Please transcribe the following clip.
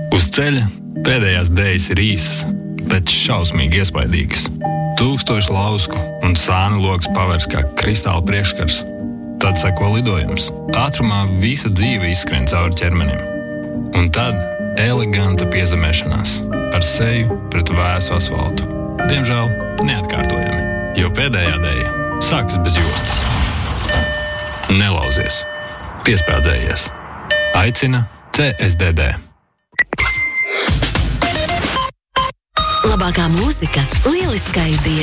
Uz ceļa pēdējās dēļas ir īsas, bet šausmīgi iespaidīgas. 1000 lausku un sānu logs pavērs kā kristāla priekškars. Tad seko lidojums. Ātrumā visa dzīve izskrien cauri ķermenim. Un tad eleganta piezemēšanās ar seju pret vēsu asfaltu. Diemžēl neatkārtojami, jo pēdējā dēļa sākas bez jostas. Nelauzies. Piesprādzējies. Aicina CSDD. Labākā mūzika, lieliskai dienai.